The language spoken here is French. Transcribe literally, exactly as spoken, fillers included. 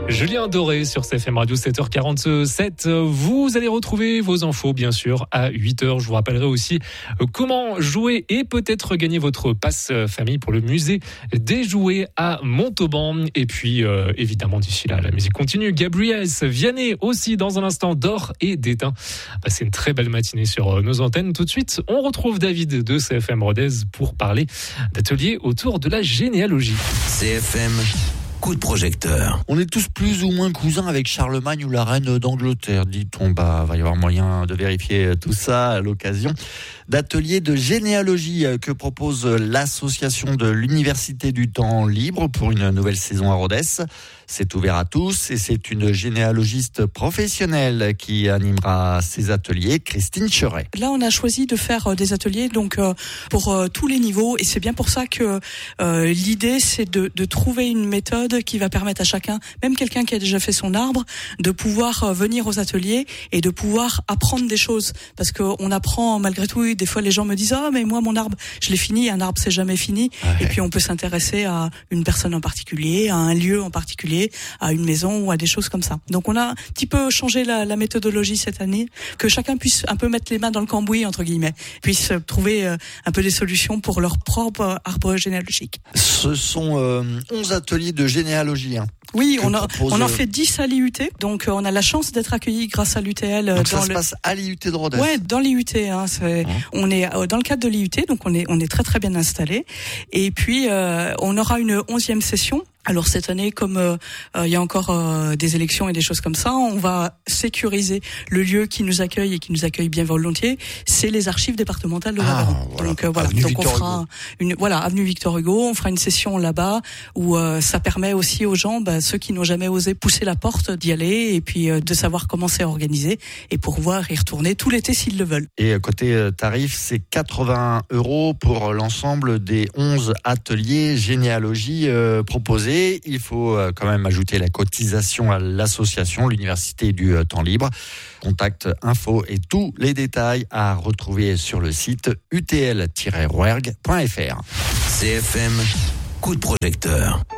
Julien Doré sur C F M Radio, sept heures quarante-sept. Vous allez retrouver vos infos, bien sûr, à huit heures. Je vous rappellerai aussi comment jouer et peut-être gagner votre passe famille pour le musée des jouets à Montauban. Et puis, euh, évidemment, d'ici là, la musique continue. Gabriels, Vianney aussi dans un instant, d'or et d'éteint. Passez une très belle matinée sur nos antennes. Tout de suite, on retrouve David de C F M Rodez pour parler d'ateliers autour de la généalogie. C F M. Coup de projecteur. On est tous plus ou moins cousins avec Charlemagne ou la reine d'Angleterre, dit-on. Bah, va y avoir moyen de vérifier tout ça à l'occasion d'ateliers de généalogie que propose l'association de l'Université du Temps Libre pour une nouvelle saison à Rodez. C'est ouvert à tous et c'est une généalogiste professionnelle qui animera ces ateliers, Christine Cheret. Là, on a choisi de faire des ateliers donc pour tous les niveaux et c'est bien pour ça que euh, l'idée, c'est de, de trouver une méthode qui va permettre à chacun, même quelqu'un qui a déjà fait son arbre, de pouvoir venir aux ateliers et de pouvoir apprendre des choses. Parce qu'on apprend malgré tout, des fois les gens me disent « Ah, mais moi, mon arbre, je l'ai fini, un arbre, c'est jamais fini. Ouais. » Et puis on peut s'intéresser à une personne en particulier, à un lieu en particulier, à une maison ou à des choses comme ça. Donc on a un petit peu changé la, la méthodologie cette année, que chacun puisse un peu mettre les mains dans le cambouis, entre guillemets, puisse trouver euh, un peu des solutions pour leur propre arbre généalogique. Ce sont euh, onze ateliers de généalogie. Hein. Oui, on, a, on en fait dix à l'I U T, donc on a la chance d'être accueillis grâce à l'U T L. Donc dans ça le... se passe à l'I U T de Rodez. Ouais, dans l'I U T. Hein, c'est... Mmh. On est dans le cadre de l'I U T, donc on est on est très très bien installé. Et puis euh, on aura une onzième session. Alors cette année, comme il euh, euh, y a encore euh, des élections et des choses comme ça, on va sécuriser le lieu qui nous accueille et qui nous accueille bien volontiers. C'est les archives départementales de l'Aveyron. Ah, voilà. Donc euh, voilà, avenue donc Victor on fera Hugo. une voilà avenue Victor Hugo. On fera une session là-bas où euh, ça permet aussi aux gens, bah, ceux qui n'ont jamais osé pousser la porte, d'y aller et puis euh, de savoir comment c'est organisé et pour pouvoir y retourner tout l'été s'ils le veulent. Et côté tarif, c'est quatre-vingts euros pour l'ensemble des onze ateliers généalogie euh, proposés. Il faut quand même ajouter la cotisation à l'association, l'Université du Temps Libre. Contact, info et tous les détails à retrouver sur le site u t l tiret rouergue point f r. C F M, coup de projecteur.